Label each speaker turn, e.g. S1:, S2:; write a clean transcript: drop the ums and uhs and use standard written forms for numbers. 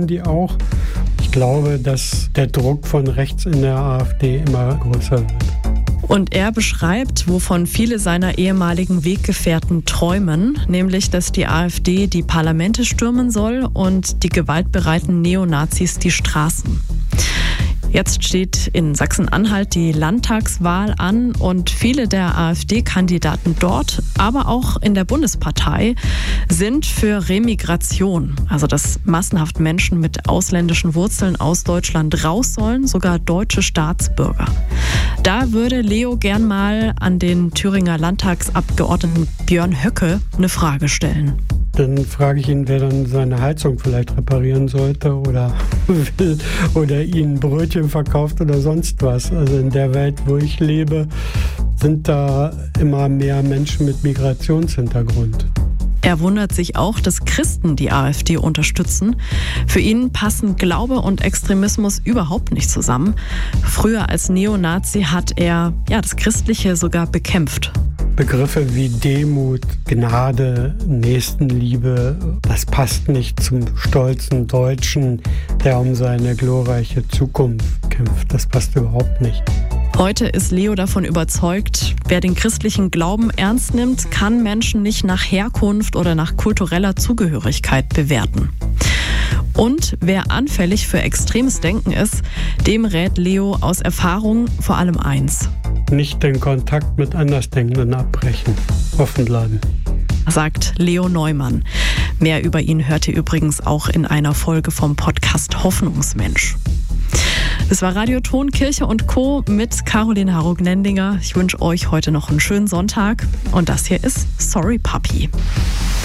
S1: wollen die auch. Ich glaube, dass der Druck von rechts in der AfD immer größer wird.
S2: Und er beschreibt, wovon viele seiner ehemaligen Weggefährten träumen, nämlich, dass die AfD die Parlamente stürmen soll und die gewaltbereiten Neonazis die Straßen. Jetzt steht in Sachsen-Anhalt die Landtagswahl an und viele der AfD-Kandidaten dort, aber auch in der Bundespartei, sind für Remigration, also dass massenhaft Menschen mit ausländischen Wurzeln aus Deutschland raus sollen, sogar deutsche Staatsbürger. Da würde Leo gern mal an den Thüringer Landtagsabgeordneten Björn Höcke eine Frage stellen.
S1: Dann frage ich ihn, wer dann seine Heizung vielleicht reparieren sollte oder will oder ihnen Brötchen verkauft oder sonst was. Also in der Welt, wo ich lebe, sind da immer mehr Menschen mit Migrationshintergrund.
S2: Er wundert sich auch, dass Christen die AfD unterstützen. Für ihn passen Glaube und Extremismus überhaupt nicht zusammen. Früher als Neonazi hat er das Christliche sogar bekämpft.
S1: Begriffe wie Demut, Gnade, Nächstenliebe, das passt nicht zum stolzen Deutschen, der um seine glorreiche Zukunft kämpft. Das passt überhaupt nicht.
S2: Heute ist Leo davon überzeugt, wer den christlichen Glauben ernst nimmt, kann Menschen nicht nach Herkunft oder nach kultureller Zugehörigkeit bewerten. Und wer anfällig für extremes Denken ist, dem rät Leo aus Erfahrung vor allem eins:
S1: Nicht den Kontakt mit Andersdenkenden abbrechen. Offen bleiben.
S2: Sagt Leo Neumann. Mehr über ihn hört ihr übrigens auch in einer Folge vom Podcast Hoffnungsmensch. Das war Radio Ton, Kirche und Co. mit Caroline Harrog-Nendinger. Ich wünsche euch heute noch einen schönen Sonntag. Und das hier ist Sorry Puppy.